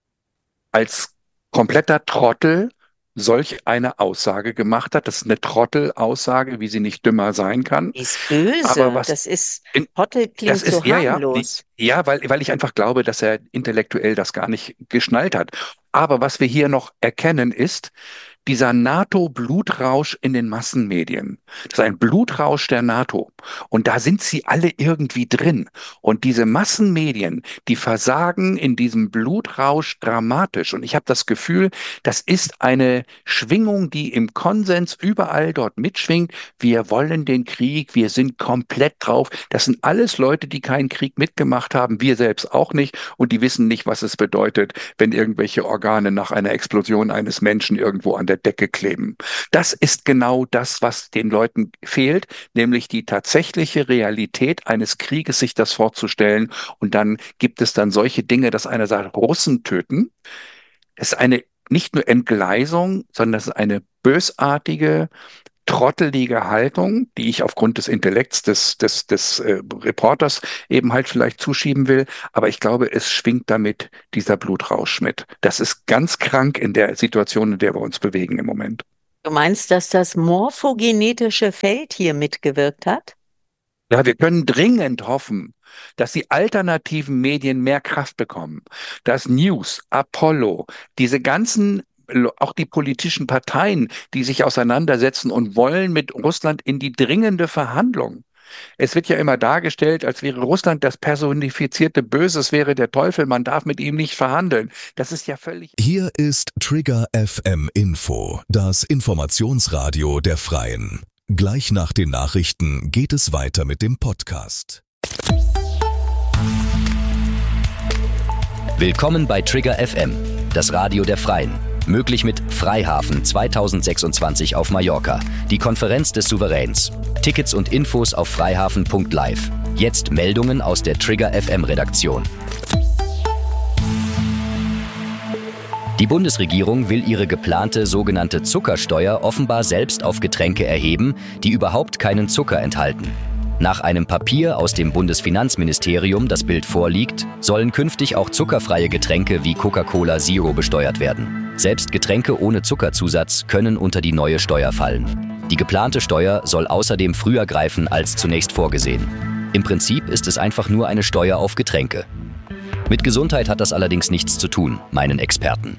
als kompletter Trottel solch eine Aussage gemacht hat. Das ist eine Trottelaussage, wie sie nicht dümmer sein kann. Die ist Aber böse. was in, Hotte das klingt ist, so ja, ja, harmlos. ja, weil ich einfach glaube, dass er intellektuell das gar nicht geschnallt hat. Aber was wir hier noch erkennen ist, dieser NATO-Blutrausch in den Massenmedien. Das ist ein Blutrausch der NATO. Und da sind sie alle irgendwie drin. Und diese Massenmedien, die versagen in diesem Blutrausch dramatisch. Und ich habe das Gefühl, das ist eine Schwingung, die im Konsens überall dort mitschwingt. Wir wollen den Krieg, wir sind komplett drauf. Das sind alles Leute, die keinen Krieg mitgemacht haben, wir selbst auch nicht. Und die wissen nicht, was es bedeutet, wenn irgendwelche Organe nach einer Explosion eines Menschen irgendwo an der Decke kleben. Das ist genau das, was den Leuten fehlt, nämlich die tatsächliche Realität eines Krieges, sich das vorzustellen. Und dann gibt es dann solche Dinge, dass einer sagt, Russen töten. Es ist eine nicht nur Entgleisung, sondern es ist eine bösartige, trottelige Haltung, die ich aufgrund des Intellekts des Reporters eben halt vielleicht zuschieben will. Aber ich glaube, es schwingt damit dieser Blutrausch mit. Das ist ganz krank in der Situation, in der wir uns bewegen im Moment. Du meinst, dass das morphogenetische Feld hier mitgewirkt hat? Ja, wir können dringend hoffen, dass die alternativen Medien mehr Kraft bekommen, dass News, Apollo, diese ganzen, auch die politischen Parteien, die sich auseinandersetzen und wollen mit Russland in die dringende Verhandlung. Es wird ja immer dargestellt, als wäre Russland das personifizierte Böse, es wäre der Teufel, man darf mit ihm nicht verhandeln. Das ist ja völlig. Hier ist Trigger FM Info, das Informationsradio der Freien. Gleich nach den Nachrichten geht es weiter mit dem Podcast. Willkommen bei Trigger FM, das Radio der Freien. Möglich mit Freihafen 2026 auf Mallorca, die Konferenz des Souveräns. Tickets und Infos auf freihafen.live. Jetzt Meldungen aus der Trigger FM Redaktion. Die Bundesregierung will ihre geplante sogenannte Zuckersteuer offenbar selbst auf Getränke erheben, die überhaupt keinen Zucker enthalten. Nach einem Papier aus dem Bundesfinanzministerium, das Bild vorliegt, sollen künftig auch zuckerfreie Getränke wie Coca-Cola Zero besteuert werden. Selbst Getränke ohne Zuckerzusatz können unter die neue Steuer fallen. Die geplante Steuer soll außerdem früher greifen als zunächst vorgesehen. Im Prinzip ist es einfach nur eine Steuer auf Getränke. Mit Gesundheit hat das allerdings nichts zu tun, meinen Experten.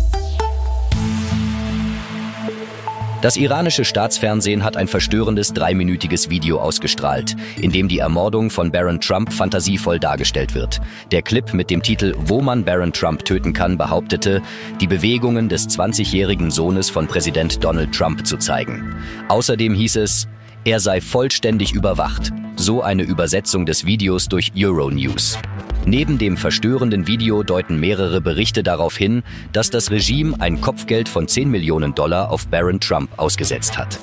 Das iranische Staatsfernsehen hat ein verstörendes 3-minütiges Video ausgestrahlt, in dem die Ermordung von Barron Trump fantasievoll dargestellt wird. Der Clip mit dem Titel »Wo man Barron Trump töten kann« behauptete, die Bewegungen des 20-jährigen Sohnes von Präsident Donald Trump zu zeigen. Außerdem hieß es, er sei vollständig überwacht. So eine Übersetzung des Videos durch Euronews. Neben dem verstörenden Video deuten mehrere Berichte darauf hin, dass das Regime ein Kopfgeld von $10 Millionen auf Barron Trump ausgesetzt hat.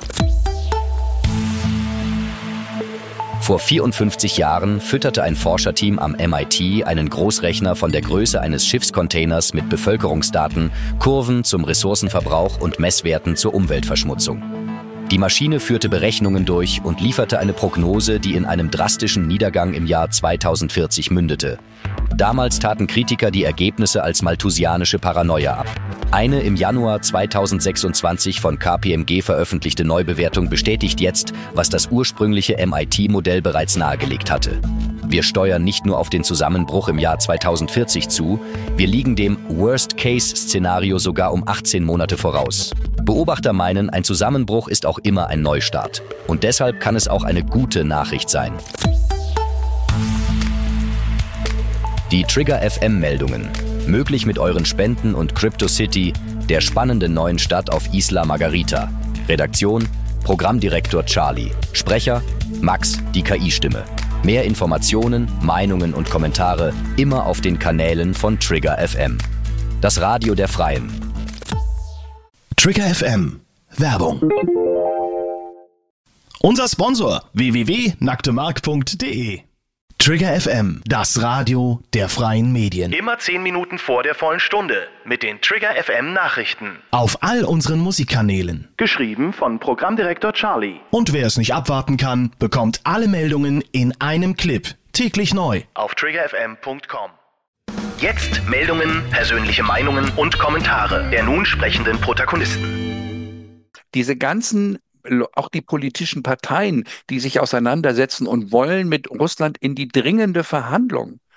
Vor 54 Jahren fütterte ein Forscherteam am MIT einen Großrechner von der Größe eines Schiffscontainers mit Bevölkerungsdaten, Kurven zum Ressourcenverbrauch und Messwerten zur Umweltverschmutzung. Die Maschine führte Berechnungen durch und lieferte eine Prognose, die in einem drastischen Niedergang im Jahr 2040 mündete. Damals taten Kritiker die Ergebnisse als malthusianische Paranoia ab. Eine im Januar 2026 von KPMG veröffentlichte Neubewertung bestätigt jetzt, was das ursprüngliche MIT-Modell bereits nahegelegt hatte. Wir steuern nicht nur auf den Zusammenbruch im Jahr 2040 zu, wir liegen dem Worst-Case-Szenario sogar um 18 Monate voraus. Beobachter meinen, ein Zusammenbruch ist auch immer ein Neustart. Und deshalb kann es auch eine gute Nachricht sein. Die Trigger FM-Meldungen. Möglich mit euren Spenden und CryptoCity, der spannenden neuen Stadt auf Isla Margarita. Redaktion, Programmdirektor Charlie. Sprecher, Max, die KI-Stimme. Mehr Informationen, Meinungen und Kommentare immer auf den Kanälen von Trigger FM. Das Radio der Freien. Trigger FM Werbung. Unser Sponsor www.nacktemark.de. Trigger FM, das Radio der freien Medien. Immer 10 Minuten vor der vollen Stunde mit den Trigger FM Nachrichten. Auf all unseren Musikkanälen. Geschrieben von Programmdirektor Charlie. Und wer es nicht abwarten kann, bekommt alle Meldungen in einem Clip. Täglich neu. Auf triggerfm.com. Jetzt Meldungen, persönliche Meinungen und Kommentare der nun sprechenden Protagonisten. Diese ganzen, auch die politischen Parteien, die sich auseinandersetzen und wollen mit Russland in die dringende Verhandlung.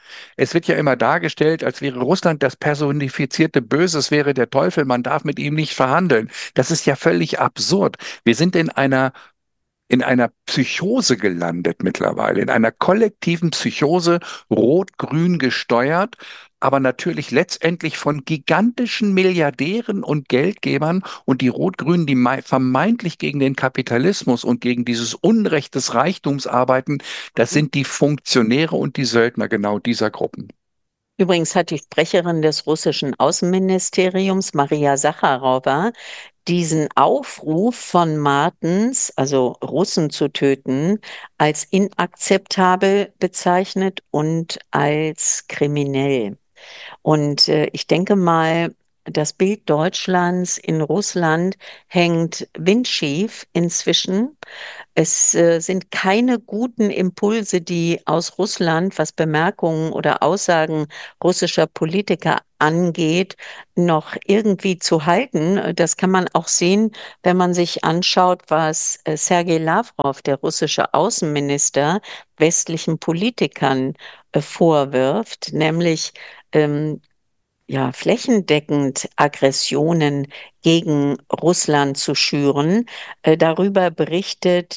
Es wird ja immer dargestellt, als wäre Russland das personifizierte Böse, es wäre der Teufel, man darf mit ihm nicht verhandeln. Das ist ja völlig absurd. Wir sind in einer Psychose gelandet mittlerweile, in einer kollektiven Psychose, rot-grün gesteuert, aber natürlich letztendlich von gigantischen Milliardären und Geldgebern und die Rot-Grünen, die vermeintlich gegen den Kapitalismus und gegen dieses Unrecht des Reichtums arbeiten, das sind die Funktionäre und die Söldner genau dieser Gruppen. Übrigens hat die Sprecherin des russischen Außenministeriums, Maria Sacharowa, diesen Aufruf von Martens, also Russen zu töten, als inakzeptabel bezeichnet und als kriminell. Und ich denke mal, das Bild Deutschlands in Russland hängt windschief inzwischen. Es sind keine guten Impulse, die aus Russland, was Bemerkungen oder Aussagen russischer Politiker angeht, noch irgendwie zu halten. Das kann man auch sehen, wenn man sich anschaut, was Sergei Lavrov, der russische Außenminister, westlichen Politikern vorwirft, nämlich ähm, ja, flächendeckend Aggressionen gegen Russland zu schüren. Darüber berichtet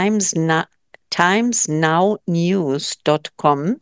timesnownews.com.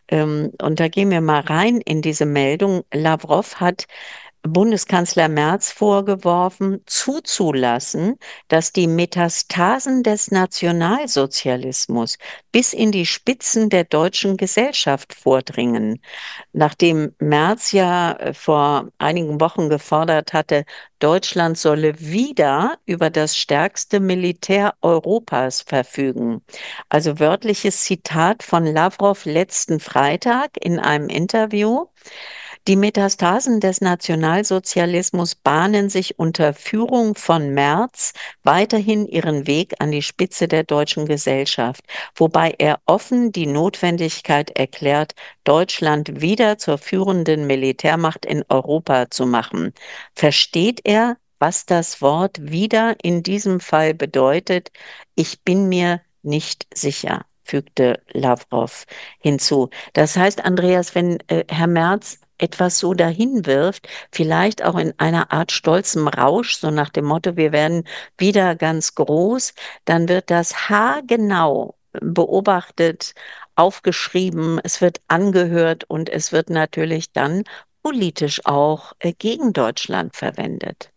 Und da gehen wir mal rein in diese Meldung. Lavrov hat Bundeskanzler Merz vorgeworfen, zuzulassen, dass die Metastasen des Nationalsozialismus bis in die Spitzen der deutschen Gesellschaft vordringen. Nachdem Merz ja vor einigen Wochen gefordert hatte, Deutschland solle wieder über das stärkste Militär Europas verfügen. Also wörtliches Zitat von Lavrov letzten Freitag in einem Interview. Die Metastasen des Nationalsozialismus bahnen sich unter Führung von Merz weiterhin ihren Weg an die Spitze der deutschen Gesellschaft, wobei er offen die Notwendigkeit erklärt, Deutschland wieder zur führenden Militärmacht in Europa zu machen. Versteht er, was das Wort wieder in diesem Fall bedeutet? Ich bin mir nicht sicher, fügte Lavrov hinzu. Das heißt, Andreas, wenn Herr Merz etwas so dahin wirft, vielleicht auch in einer Art stolzem Rausch, so nach dem Motto, wir werden wieder ganz groß, dann wird das haargenau beobachtet, aufgeschrieben, es wird angehört und es wird natürlich dann politisch auch gegen Deutschland verwendet.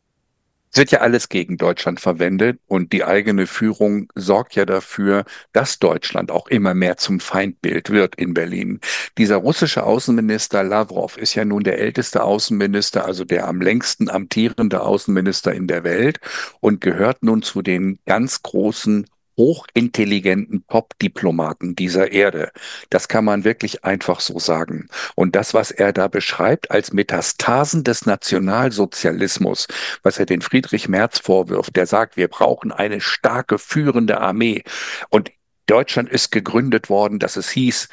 Es wird ja alles gegen Deutschland verwendet und die eigene Führung sorgt ja dafür, dass Deutschland auch immer mehr zum Feindbild wird in Berlin. Dieser russische Außenminister Lavrov ist ja nun der älteste Außenminister, also der am längsten amtierende Außenminister in der Welt und gehört nun zu den ganz großen hochintelligenten Top-Diplomaten dieser Erde. Das kann man wirklich einfach so sagen. Und das, was er da beschreibt als Metastasen des Nationalsozialismus, was er den Friedrich Merz vorwirft, der sagt, wir brauchen eine starke führende Armee. Und Deutschland ist gegründet worden, dass es hieß,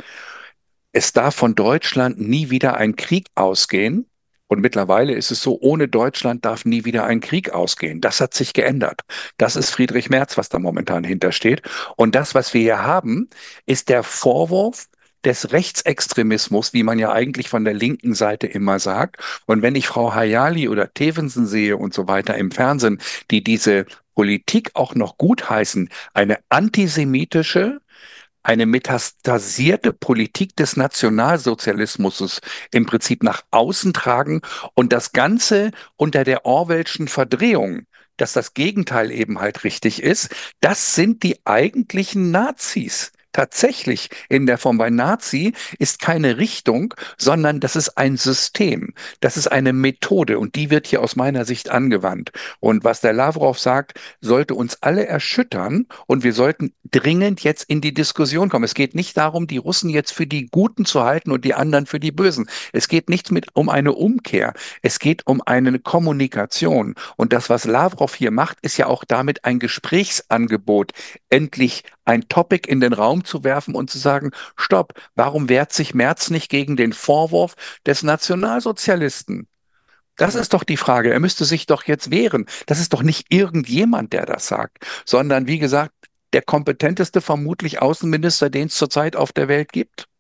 es darf von Deutschland nie wieder ein Krieg ausgehen. Und mittlerweile ist es so, ohne Deutschland darf nie wieder ein Krieg ausgehen. Das hat sich geändert. Das ist Friedrich Merz, was da momentan hintersteht. Und das, was wir hier haben, ist der Vorwurf des Rechtsextremismus, wie man ja eigentlich von der linken Seite immer sagt. Und wenn ich Frau Hayali oder Tevensen sehe und so weiter im Fernsehen, die diese Politik auch noch gutheißen, eine antisemitische, eine metastasierte Politik des Nationalsozialismus im Prinzip nach außen tragen und das Ganze unter der Orwellschen Verdrehung, dass das Gegenteil eben halt richtig ist, das sind die eigentlichen Nazis. Tatsächlich in der Form bei Nazi ist keine Richtung, sondern das ist ein System. Das ist eine Methode und die wird hier aus meiner Sicht angewandt. Und was der Lavrov sagt, sollte uns alle erschüttern und wir sollten dringend jetzt in die Diskussion kommen. Es geht nicht darum, die Russen jetzt für die Guten zu halten und die anderen für die Bösen. Es geht nicht um eine Umkehr. Es geht um eine Kommunikation. Und das, was Lavrov hier macht, ist ja auch damit ein Gesprächsangebot, endlich ein Topic in den Raum zu werfen und zu sagen, stopp, warum wehrt sich Merz nicht gegen den Vorwurf des Nationalsozialisten? Das ist doch die Frage. Er müsste sich doch jetzt wehren. Das ist doch nicht irgendjemand, der das sagt, sondern wie gesagt, der kompetenteste vermutlich Außenminister, den es zurzeit auf der Welt gibt.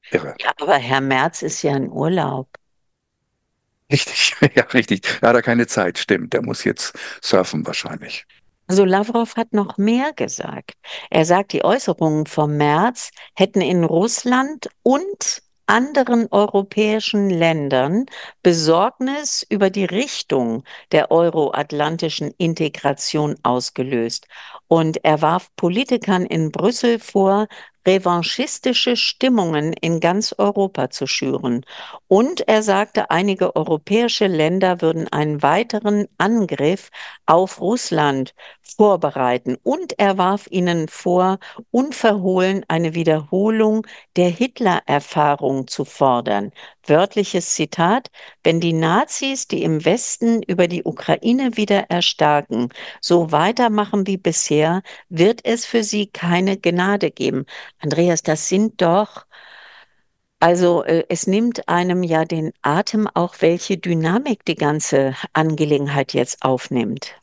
Irre. Ja, aber Herr Merz ist ja in Urlaub. Richtig, ja, richtig. Da hat er keine Zeit, stimmt. Der muss jetzt surfen wahrscheinlich. Also Lavrov hat noch mehr gesagt. Er sagt, die Äußerungen vom März hätten in Russland und anderen europäischen Ländern Besorgnis über die Richtung der euroatlantischen Integration ausgelöst. Und er warf Politikern in Brüssel vor, revanchistische Stimmungen in ganz Europa zu schüren. Und er sagte, einige europäische Länder würden einen weiteren Angriff auf Russland vorbereiten. Und er warf ihnen vor, unverhohlen eine Wiederholung der Hitler-Erfahrung zu fordern. Wörtliches Zitat: Wenn die Nazis, die im Westen über die Ukraine wieder erstarken, so weitermachen wie bisher, wird es für sie keine Gnade geben. Andreas, das sind doch, also es nimmt einem ja den Atem auch, welche Dynamik die ganze Angelegenheit jetzt aufnimmt.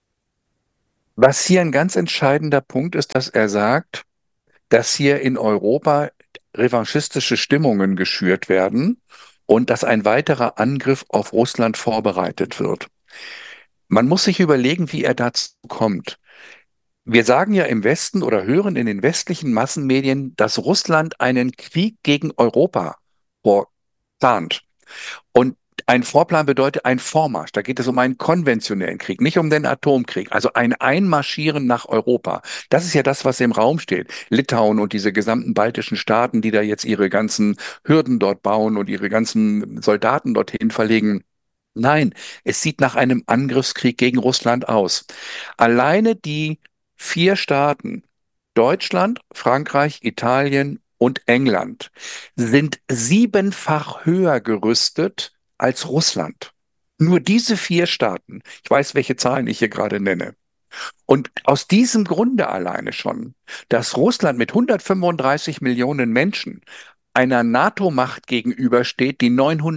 Was hier ein ganz entscheidender Punkt ist, dass er sagt, dass hier in Europa revanchistische Stimmungen geschürt werden und dass ein weiterer Angriff auf Russland vorbereitet wird. Man muss sich überlegen, wie er dazu kommt. Wir sagen ja im Westen oder hören in den westlichen Massenmedien, dass Russland einen Krieg gegen Europa vorplant. Und ein Vorplan bedeutet ein Vormarsch. Da geht es um einen konventionellen Krieg, nicht um den Atomkrieg. Also ein Einmarschieren nach Europa. Das ist ja das, was im Raum steht. Litauen und diese gesamten baltischen Staaten, die da jetzt ihre ganzen Hürden dort bauen und ihre ganzen Soldaten dorthin verlegen. Nein, es sieht nach einem Angriffskrieg gegen Russland aus. Alleine die vier Staaten, Deutschland, Frankreich, Italien und England, sind siebenfach höher gerüstet als Russland. Nur diese vier Staaten. Ich weiß, welche Zahlen ich hier gerade nenne. Und aus diesem Grunde alleine schon, dass Russland mit 135 Millionen Menschen einer NATO-Macht gegenübersteht, die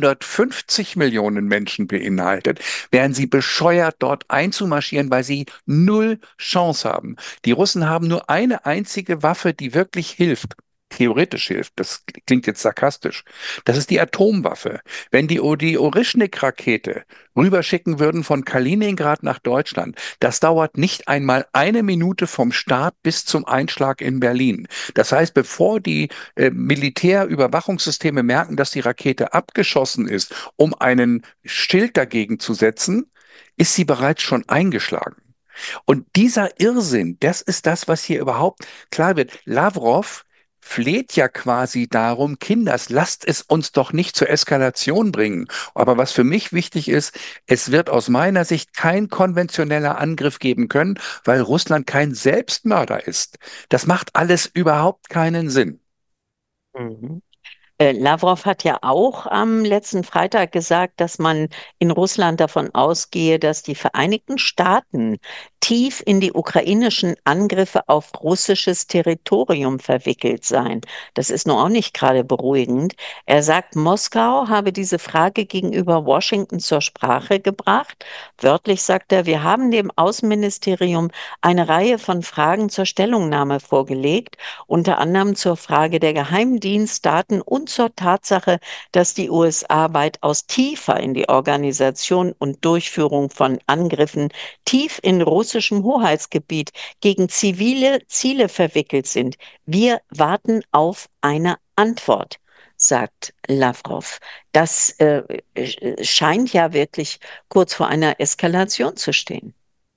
950 Millionen Menschen beinhaltet, wären sie bescheuert, dort einzumarschieren, weil sie null Chance haben. Die Russen haben nur eine einzige Waffe, die wirklich hilft. Theoretisch hilft, das klingt jetzt sarkastisch. Das ist die Atomwaffe. Wenn die Orischnik-Rakete rüberschicken würden von Kaliningrad nach Deutschland, das dauert nicht einmal eine Minute vom Start bis zum Einschlag in Berlin. Das heißt, bevor die Militärüberwachungssysteme merken, dass die Rakete abgeschossen ist, um einen Schild dagegen zu setzen, ist sie bereits schon eingeschlagen. Und dieser Irrsinn, das ist das, was hier überhaupt klar wird. Lavrov fleht ja quasi darum, Kinders, lasst es uns doch nicht zur Eskalation bringen. Aber was für mich wichtig ist, es wird aus meiner Sicht kein konventioneller Angriff geben können, weil Russland kein Selbstmörder ist. Das macht alles überhaupt keinen Sinn. Mhm. Lavrov hat ja auch am letzten Freitag gesagt, dass man in Russland davon ausgehe, dass die Vereinigten Staaten tief in die ukrainischen Angriffe auf russisches Territorium verwickelt seien. Das ist nun auch nicht gerade beruhigend. Er sagt, Moskau habe diese Frage gegenüber Washington zur Sprache gebracht. Wörtlich sagt er, wir haben dem Außenministerium eine Reihe von Fragen zur Stellungnahme vorgelegt, unter anderem zur Frage der Geheimdienstdaten und zur Tatsache, dass die USA weitaus tiefer in die Organisation und Durchführung von Angriffen tief in russischem Hoheitsgebiet gegen zivile Ziele verwickelt sind. Wir warten auf eine Antwort, sagt Lavrov. Das scheint ja wirklich kurz vor einer Eskalation zu stehen.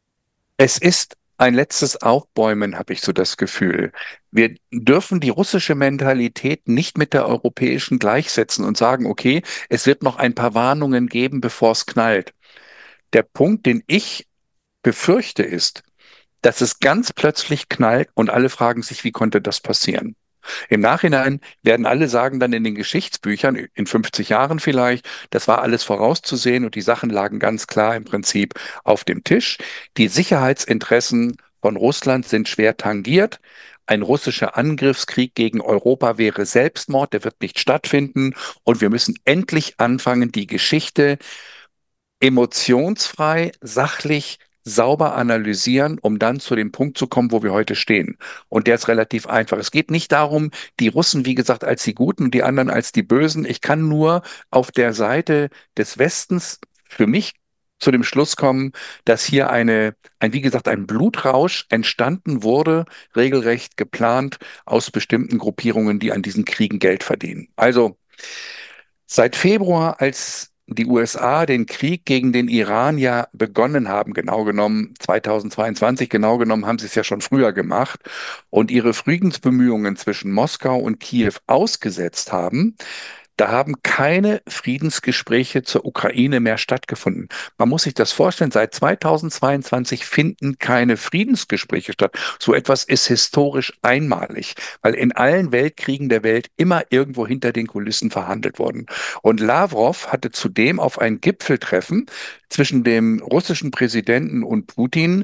Es ist ein letztes Aufbäumen, habe ich so das Gefühl. Wir dürfen die russische Mentalität nicht mit der europäischen gleichsetzen und sagen, okay, es wird noch ein paar Warnungen geben, bevor es knallt. Der Punkt, den ich befürchte, ist, dass es ganz plötzlich knallt und alle fragen sich, wie konnte das passieren? Im Nachhinein werden alle sagen dann in den Geschichtsbüchern, in 50 Jahren vielleicht, das war alles vorauszusehen und die Sachen lagen ganz klar im Prinzip auf dem Tisch. Die Sicherheitsinteressen von Russland sind schwer tangiert. Ein russischer Angriffskrieg gegen Europa wäre Selbstmord, der wird nicht stattfinden. Und wir müssen endlich anfangen, die Geschichte emotionsfrei, sachlich, sauber analysieren, um dann zu dem Punkt zu kommen, wo wir heute stehen. Und der ist relativ einfach. Es geht nicht darum, die Russen, wie gesagt, als die Guten und die anderen als die Bösen. Ich kann nur auf der Seite des Westens für mich zu dem Schluss kommen, dass hier wie gesagt, ein Blutrausch entstanden wurde, regelrecht geplant aus bestimmten Gruppierungen, die an diesen Kriegen Geld verdienen. Also seit Februar, als die USA den Krieg gegen den Iran ja begonnen haben, genau genommen 2022, genau genommen haben sie es ja schon früher gemacht, und ihre Friedensbemühungen zwischen Moskau und Kiew ausgesetzt haben, da haben keine Friedensgespräche zur Ukraine mehr stattgefunden. Man muss sich das vorstellen, seit 2022 finden keine Friedensgespräche statt. So etwas ist historisch einmalig, weil in allen Weltkriegen der Welt immer irgendwo hinter den Kulissen verhandelt worden. Und Lavrov hatte zudem auf ein Gipfeltreffen zwischen dem russischen Präsidenten und Putin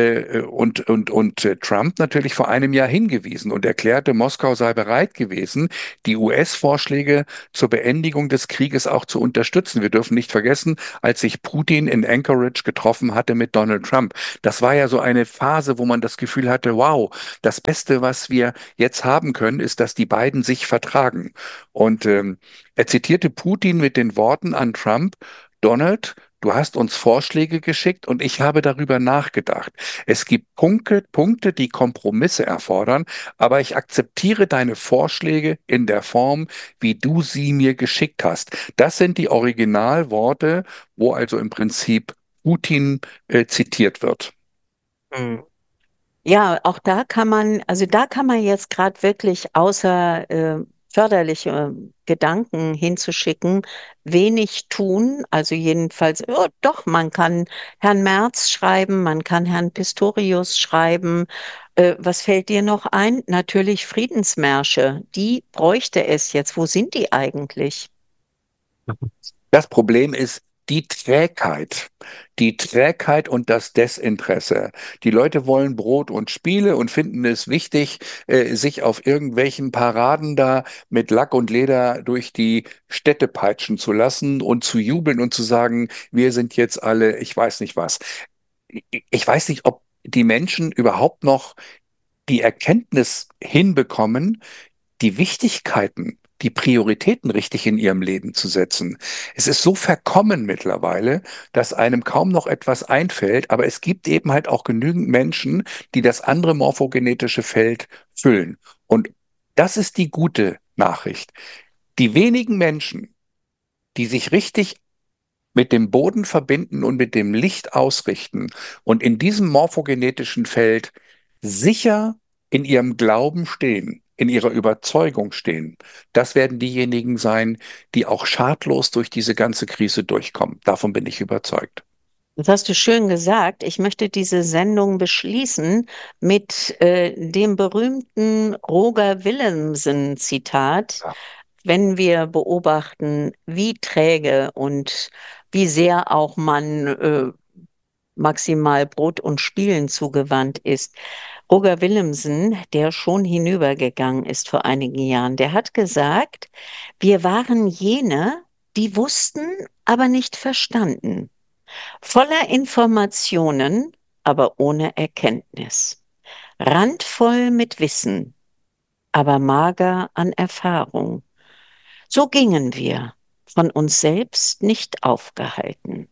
und Trump natürlich vor einem Jahr hingewiesen und erklärte, Moskau sei bereit gewesen, die US-Vorschläge zur Beendigung des Krieges auch zu unterstützen. Wir dürfen nicht vergessen, als sich Putin in Anchorage getroffen hatte mit Donald Trump. Das war ja so eine Phase, wo man das Gefühl hatte, wow, das Beste, was wir jetzt haben können, ist, dass die beiden sich vertragen. Und er zitierte Putin mit den Worten an Trump: Donald, du hast uns Vorschläge geschickt und ich habe darüber nachgedacht. Es gibt Punkte, die Kompromisse erfordern, aber ich akzeptiere deine Vorschläge in der Form, wie du sie mir geschickt hast. Das sind die Originalworte, wo also im Prinzip Putin zitiert wird. Mhm. Ja, auch da kann man jetzt gerade wirklich außer förderliche Gedanken hinzuschicken, wenig tun. Also jedenfalls, ja, doch, man kann Herrn Merz schreiben, man kann Herrn Pistorius schreiben. Was fällt dir noch ein? Natürlich Friedensmärsche. Die bräuchte es jetzt. Wo sind die eigentlich? Das Problem ist die Trägheit und das Desinteresse. Die Leute wollen Brot und Spiele und finden es wichtig, sich auf irgendwelchen Paraden da mit Lack und Leder durch die Städte peitschen zu lassen und zu jubeln und zu sagen, wir sind jetzt alle, ich weiß nicht was. Ich weiß nicht, ob die Menschen überhaupt noch die Erkenntnis hinbekommen, die Wichtigkeiten, die Prioritäten richtig in ihrem Leben zu setzen. Es ist so verkommen mittlerweile, dass einem kaum noch etwas einfällt, aber es gibt eben halt auch genügend Menschen, die das andere morphogenetische Feld füllen. Und das ist die gute Nachricht. Die wenigen Menschen, die sich richtig mit dem Boden verbinden und mit dem Licht ausrichten und in diesem morphogenetischen Feld sicher in ihrem Glauben stehen, in ihrer Überzeugung stehen, das werden diejenigen sein, die auch schadlos durch diese ganze Krise durchkommen. Davon bin ich überzeugt. Das hast du schön gesagt. Ich möchte diese Sendung beschließen mit dem berühmten Roger Willemsen-Zitat. Wenn wir beobachten, wie träge und wie sehr auch man maximal Brot und Spielen zugewandt ist. Roger Willemsen, der schon hinübergegangen ist vor einigen Jahren, der hat gesagt, wir waren jene, die wussten, aber nicht verstanden. Voller Informationen, aber ohne Erkenntnis. Randvoll mit Wissen, aber mager an Erfahrung. So gingen wir, von uns selbst nicht aufgehalten.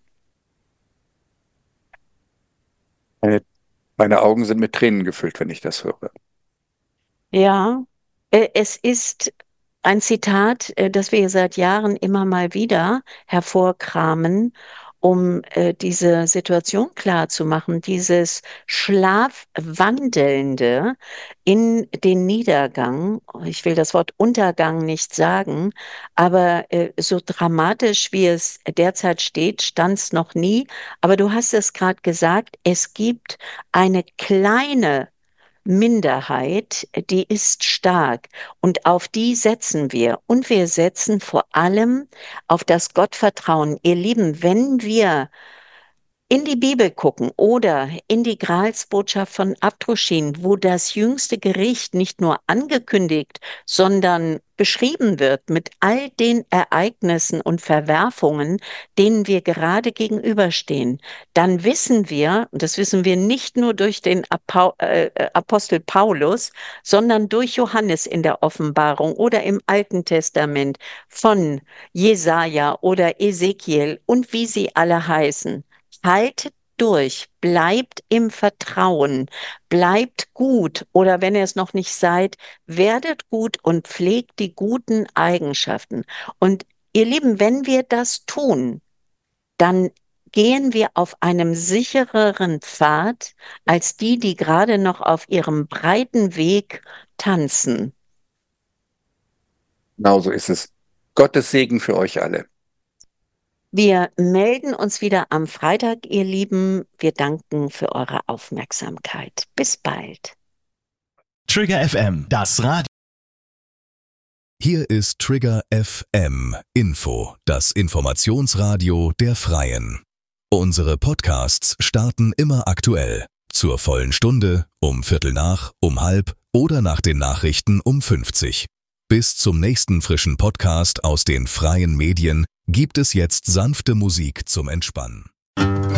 Meine, meine Augen sind mit Tränen gefüllt, wenn ich das höre. Ja, es ist ein Zitat, das wir seit Jahren immer mal wieder hervorkramen, um diese Situation klarzumachen, dieses Schlafwandelnde in den Niedergang. Ich will das Wort Untergang nicht sagen, aber so dramatisch, wie es derzeit steht, stand es noch nie. Aber du hast es gerade gesagt, es gibt eine kleine Minderheit, die ist stark und auf die setzen wir. Und wir setzen vor allem auf das Gottvertrauen. Ihr Lieben, wenn wir in die Bibel gucken oder in die Gralsbotschaft von Abdruschin, wo das jüngste Gericht nicht nur angekündigt, sondern beschrieben wird mit all den Ereignissen und Verwerfungen, denen wir gerade gegenüberstehen, dann wissen wir, und das wissen wir nicht nur durch den Apostel Paulus, sondern durch Johannes in der Offenbarung oder im Alten Testament von Jesaja oder Ezekiel und wie sie alle heißen. Haltet durch, bleibt im Vertrauen, bleibt gut oder wenn ihr es noch nicht seid, werdet gut und pflegt die guten Eigenschaften. Und ihr Lieben, wenn wir das tun, dann gehen wir auf einem sichereren Pfad als die, die gerade noch auf ihrem breiten Weg tanzen. Genau so ist es. Gottes Segen für euch alle. Wir melden uns wieder am Freitag, ihr Lieben. Wir danken für eure Aufmerksamkeit. Bis bald. Trigger FM, das Radio. Hier ist Trigger FM Info, das Informationsradio der Freien. Unsere Podcasts starten immer aktuell. Zur vollen Stunde, um 15:15, um 16:30 oder nach den Nachrichten um 50. Bis zum nächsten frischen Podcast aus den freien Medien gibt es jetzt sanfte Musik zum Entspannen.